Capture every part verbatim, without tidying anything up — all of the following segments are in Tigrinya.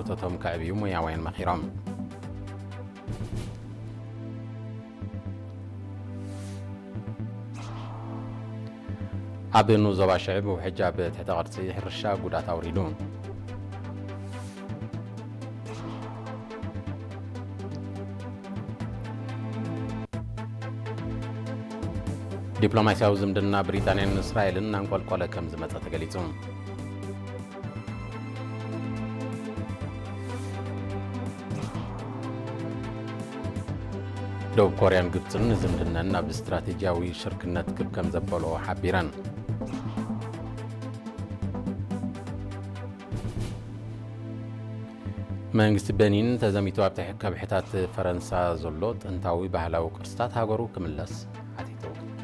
እቶቶም ከዕብዩ ሙያውያን መኺሮም አብኑ ዞባ ሸዕብ ወሕጃብ ትሕተ ቅርጺ ሕርሻ ጉዳት አውሪዱ ዲፕሎማሲያዊ ዝምድና ብሪጣንያን እስራኤልን አንቆልቆለ ከም ዝመጸ ተገሊጹ ደቡብ ኮርያን ግብጽን ዝምድናን ኣብ ስትራቴጂያዊ ሽርክነት ክብከም ዘበሎ ሓቢረን መንግስቲ በኒን ተዘሚቱ ኣብ ትሕቲ ከብሕታት ፈረንሳ ዘሎ ጥንታዊ ባህላዊ ቅርስታት ሃገሩ ክምለስ ኣቲቱ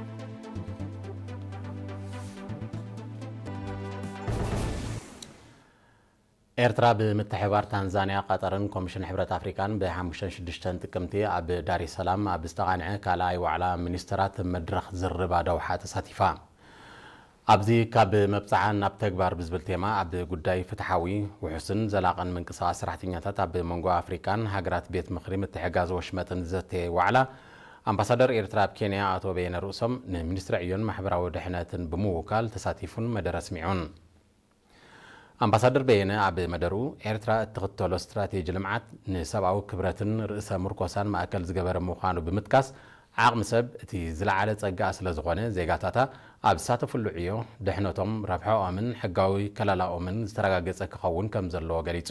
ኤርትራ ብምትሕባር ታንዛንያ ቀጠርን ኮሚሽን ሕብረት አፍሪካን በ5 6 ጥቅምቲ ኣብ ዳር ሰላም ኣብ ዝተቃንዐ ካልኣይ ዋዕላ ሚኒስትራት መድረኽ ዝርባ ደውሓ ተሳቲፋ ኣብዚ ካብ መብጻዕን ናብ ተግባር ብዝብል ቴማ ኣብ ጉዳይ ፍትሓዊ ውሕስን ዘላቕን ምንቅስቓስ ሰራሕተኛታት ኣብ መንጎ አፍሪካን ሃገራት ቤት ምኽሪ ምትሕጋዝ ወሽመጥን ዘተ ዋዕላ አምባሳደር ኤርትራ ኣብ ኬንያ አቶ በየነ ርእሶም ንሚኒስትሪ ዕዮን ማሕበራዊ ድሕነትን ብምውካል ተሳቲፉን መደረ ስሚዑን አምባሳደር በየነ ኣብ መደሩ ኤርትራ እትኽተሎ ስትራቴጂ ልምዓት ንሰብኣዊ ክብረትን ርእሰ ምርኮሳን ማእከል ዝገበረ ምዃኑ ብምጥቃስ ዓቕሚ ሰብ እቲ ዝለዓለ ጸጋ ስለ ዝኾነ ዜጋታታ ኣብ ዝሳተፍሉ ዕዮ ድሕነቶም ረብሖኦምን ሕጋዊ ከለላኦምን ዝተረጋገጸ ክኸውን ከም ዘለዎ ገሊጹ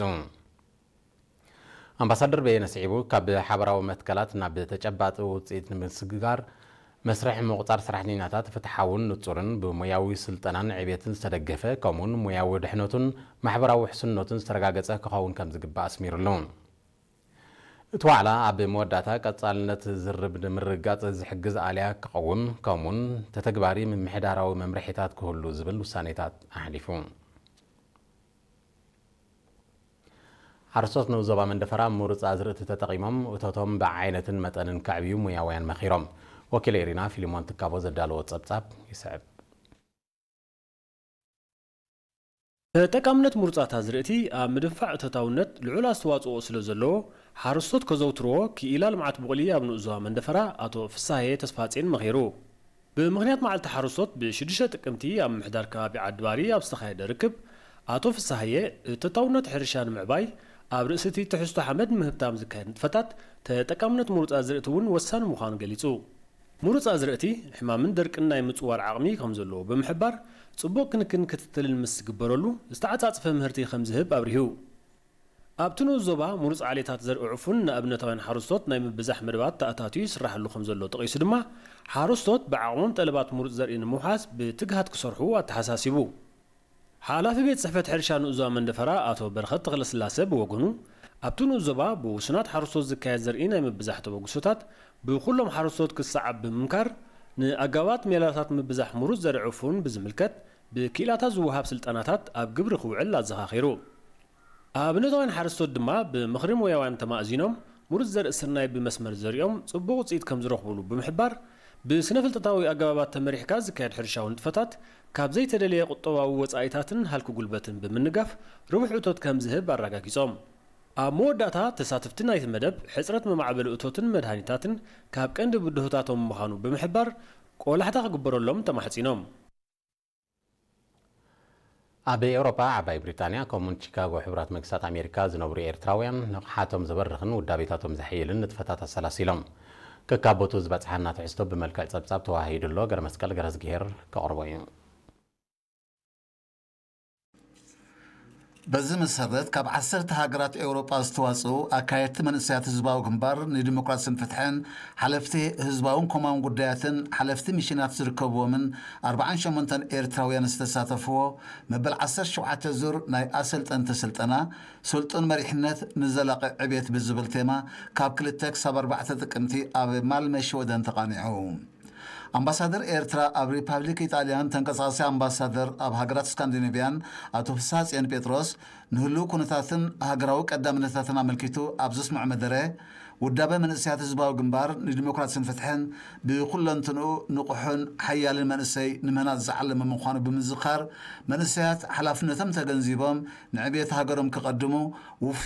አምባሳደር በየነ ስዒቡ ካብ ሓበራዊ መትከላት ናብ ተጨባጢ ውጽኢት ንምስግጋር መስርሕ ምቁጣር ሰራሕተኛታት ፍትሓውን ንጹርን ብሙያዊ ስልጠናን ዕብየትን ዝተደገፈ ከምኡን ሙያዊ ድሕነቱን ማሕበራዊ ውሕስነቱን ዝተረጋገጸ ክኸውን ከም ዝግባእ ኣስሚሩሉ እቲ ዋዕላ ኣብ መወዳእታ ቀጻልነት ዝርብ ንምርጋጽ ዝሕግዝ ኣልያ ክቐውም ከምኡን ተተግባሪ ምምሕዳራዊ መምርሒታት ክህሉ ዝብል ውሳኔታት ኣሕሊፉ ሓረስቶት ንዞባ መንደፈራ ምሩፅ ኣዝርእቲ ተጠቒሞም እቶቶም ብዓይነትን መጠንን ከዕብዩ ሙያውያን መኺሮም ወኪል ኤሪና ፊሊሞን ትካቦ ዘዳለዎ ጸብጻብ ይስዕብ ተጠቃምነት ምሩጻት ኣዝርእቲ ኣብ ምድንፋዕ እቶታውነት ልዑል ኣስተዋጽኦ ስለ ዘለዎ ሓረስቶት ከዘውትርዎ ክኢላ ልምዓት ብቑሊ ኣብ ንዞባ መንደፈራ ኣቶ ፍሳሐየ ተስፋጼን መኺሩ ብምኽንያት መዓልቲ ሓረስቶት ብ6 ጥቅምቲ ኣብ ምሕዳር ከባቢ ዓድባሪ ኣብ ዝተኻየደ ርክብ ኣቶ ፍሳሐየ እቶታውነት ሕርሻ ንምዕባይ ኣብ ርእስቲ ትሕዝቶ ሓመድ ምህብታም ዝካየድ ንጥፈታት ተጠቃምነት ምሩጻት ኣዝርእቲ እውን ወሳኒ ምዃኑ ገሊጹ ምሩጽ ኣዝርእቲ ሕማምን ደርቅን ናይ ምጽዋር ዓቕሚ ከም ዘለዎ ብምሕባር ጽቡቕ ክንክን ክትትልን ምስ ዝግበረሉ ዝተዓጻጽፈ ምህርቲ ከም ዝህብ ኣብሪሁ ኣብቲ ዞባ ምሩጽ ዓሌታት ዘርኢ ዕፉን ንኣብነታውያን ሓረስቶት ናይ ምብዛሕ መደባት ተኣታትዩ ይስራሕሉ ከም ዘሎ ጠቒሱ ድማ ሓረስቶት ብዓቕሞም ጠለባት ምሩጽ ዘርኢ ንምውሓዝ ብትግሃት ክሰርሑ ኣተሓሳሲቡ ሓላፊ ቤት ጽሕፈት ሕርሻ ንዞባ መንደፈራ ኣቶ በረኸት ተኽለስላሴ ብወገኑ ኣብቲ ዞባ ብውሱናት ሓረስቶት ዝካየድ ዘርኢ ናይ ምብዛሕ ተበግሶታት ብኩሎም ሓረስቶት ክሰዓብ ብምምካር ንኣጋባት ሜላታት ምብዛሕ ምሩጽ ዘርኢ ዕፉን ብዝምልከት ብክኢላታት ዝውሃብ ስልጠናታት ኣብ ግብሪ ክውዕል ኣዘኻኺሩ ኣብነታውያን ሓረስቶት ድማ ብምኽሪ ሙያውያን ተማእዚኖም ምሩጽ ዘርኢ ስርናይ ብመስመር ዘሪኦም ጽቡቕ ውጽኢት ከም ዝረኽብሉ ብምሕባር ብስነ ፍልጠታዊ ኣገባባት ተመሪሕካ ዝካየድ ሕርሻዊ ንጥፈታት ካብ ዘይተደለየ ቁጠባዊ ወጻኢታትን ሃልኪ ጉልበትን ብምንጋፍ ርቡሕ እቶት ከም ዝህብ ኣረጋጊጾም ኣብ መወዳእታ ተሳትፍቲ ናይቲ መደብ ሕፅረት መማዕበሊ እቶትን መድሃኒታትን ካብ ቀንዲ ብድሆታቶም ምዃኑ ብምሕባር ቆላሕታ ክግበረሎም ተማሕጺኖም ኣብ ኤውሮፓ ዓባይ ብሪጣንያ ከምኡን ቺካጎ ሕብራት መንግስታት ኣሜሪካ ዝነብሩ ኤርትራውያን ንቕሓቶም ዝበርኽን ውዳቤታቶም ዘሕይልን ንጥፈታት ኣሰላሲሎም ከካቦቱ ዝበፅሓና ትሕዝቶ ብመልክዕ ጸብጻብ ተዋሂዱሎ ገረ መስቀል ገረዝ ጌር ከቕርቦ እዩ በዚህ መሰረት ካብ ዓሰርተ ሃገራት ኤውሮጳ ዝተዋጽኡ ኣካየድቲ መንእሰያት ህዝባዊ ግንባር ንዲሞክራሲን ፍትሕን ሓለፍቲ ህዝባውን ኮማውን ጉዳያትን ሓለፍቲ ሚሽናት ዝርከብዎምን ኣርባዓን ሸሞንተ ኤርትራውያን ዝተሳተፍዎ መበል ዓሰርተ ሸውዓተ ዙር ናይ ኣሰልጠንቲ ስልጠና ስልጡን መሪሕነት ንዘላቂ ዕብየት ብዝብል ቴማ ካብ ክልተ ክሳብ ኣርባዕተ ጥቅምቲ ኣብ ማልመ ሽወደን ተቃኒዑ አምባሳደር ኤርትራ ኣብ ሪፐብሊክ ኢጣሊያን ተንቀሳቃሲ አምባሳደር ኣብ ሃገራት ስካንዲኔቪያን አቶ ፍሳጽዮን ጴጥሮስ ንህሉ ኩነታትን ሃገራዊ ቀዳምነታትን አመልኪቱ ኣብ ዝስምዕ መደረ ውዳበ መንእሰያት ህዝባዊ ግንባር ንዲሞክራሲን ፍትሕን ብኩለንትንኡ ንቑሑን ሓያልን መንእሰይ ንመናት ዝዓለመ ምዃኑ ብምዝኻር መንእሰያት ሓላፍነቶም ተገንዚቦም ንዕብየት ሃገሮም ክቐድሙ